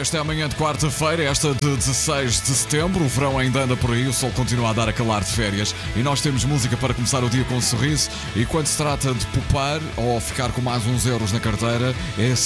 Esta é a manhã de quarta-feira, esta de 16 de setembro. O verão ainda anda por aí, o sol continua a dar a calar de férias e nós temos música para começar o dia com um sorriso. E quando se trata de poupar ou ficar com mais uns euros na carteira, é